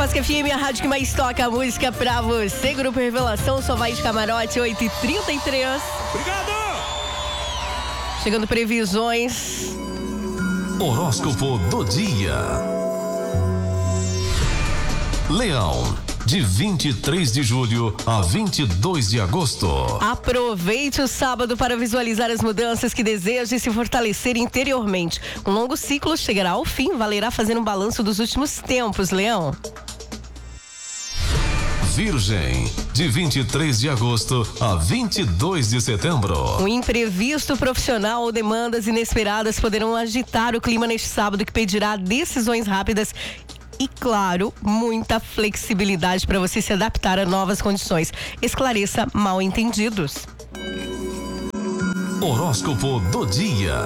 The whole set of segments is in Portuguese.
Nevasca FM, a rádio que mais toca a música pra você. Grupo Revelação, só vai de camarote, 8h33. Obrigado! Chegando previsões. Horóscopo do dia. Leão, de 23 de julho a 22 de agosto. Aproveite o sábado para visualizar as mudanças que deseja e se fortalecer interiormente. Um longo ciclo chegará ao fim, valerá fazer um balanço dos últimos tempos, Leão. Virgem, de 23 de agosto a 22 de setembro. Um imprevisto profissional ou demandas inesperadas poderão agitar o clima neste sábado, que pedirá decisões rápidas e, claro, muita flexibilidade para você se adaptar a novas condições. Esclareça mal-entendidos. Horóscopo do dia.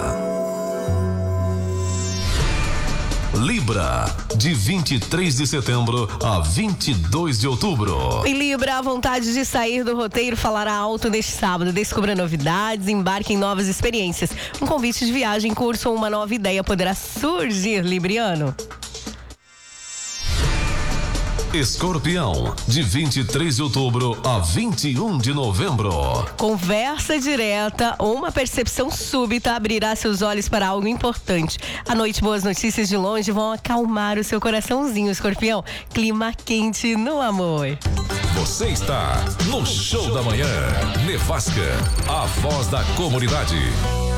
Libra, de 23 de setembro a 22 de outubro. E Libra, a vontade de sair do roteiro falará alto neste sábado. Descubra novidades, embarque em novas experiências. Um convite de viagem, curso ou uma nova ideia poderá surgir, Libriano. Escorpião, de 23 de outubro a 21 de novembro. Conversa direta ou uma percepção súbita abrirá seus olhos para algo importante. À noite, boas notícias de longe vão acalmar o seu coraçãozinho, Escorpião. Clima quente no amor. Você está no Show da Manhã. Nevasca, a voz da comunidade.